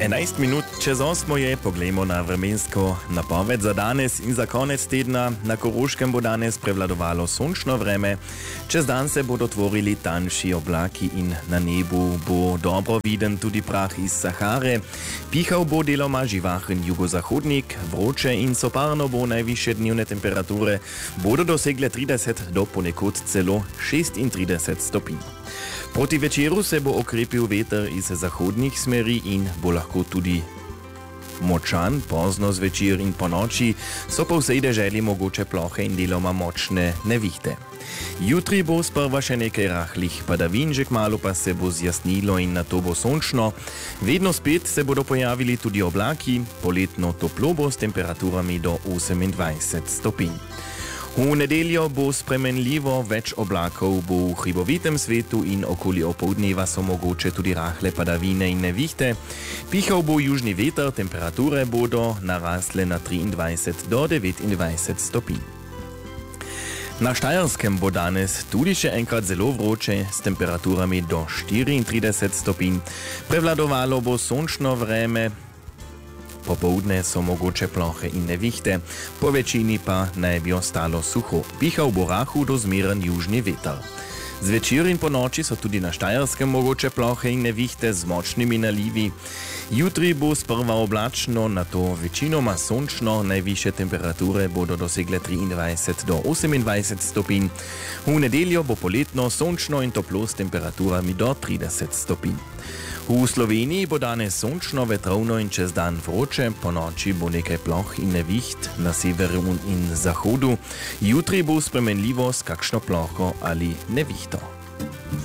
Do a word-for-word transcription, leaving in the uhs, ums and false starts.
enajst minut čez osmo je, poglejmo na vremensko napoved za danes in za konec tedna. Na Koroškem bo danes prevladovalo sončno vreme, čez dan se bodo tvorili tanjši oblaki in na nebu bo dobro viden tudi prah iz Sahare. Pihal bo deloma živahen jugozahodnik, vroče in soparno bo. Najvišje dnevne temperature bodo dosegle trideset do ponekod celo šestintrideset stopinj. Proti večeru se bo okrepil veter iz zahodnih smeri in bo lahko tudi močan, pozno zvečer in po noči so po vsej deželi mogoče plohe in deloma močne nevihte. Jutri bo sprva še nekaj rahlih padavin, že kmalu pa se bo zjasnilo in nato bo sončno. Vedno spet se bodo pojavili tudi oblaki, poletno toplo bo s temperaturami do osemindvajset stopinj. V nedeljo bo spremenljivo, več oblakov bo v hribovitem svetu in okoli opoldneva so mogoče tudi rahle padavine in nevihte. Pihal bo južni veter, temperature bodo narasle na triindvajset do devetindvajset stopinj. Na Štajerskem bo danes tudi še enkrat zelo vroče s temperaturami do štiriintrideset stopinj. Prevladovalo bo sončno vreme. Popoldne so mogoče plohe in nevihte, po večini pa naj bi ostalo suho. Pihal bo rahel do zmeren južni veter. Zvečer in po noči so tudi na Štajerskem mogoče plohe in nevihte z močnimi nalivi. Jutri bo sprva oblačno, nato večinoma sončno, najvišje temperature bodo dosegle triindvajset do osemindvajset stopinj. V nedeljo bo poletno, sončno in toplo s temperaturami do trideset stopinj. V Sloveniji bo danes sončno, vetrovno in čez dan vroče, po noči bo nekaj ploh in neviht na severu in zahodu. Jutri bo spremenljivo s kakšno ploho ali nevihto.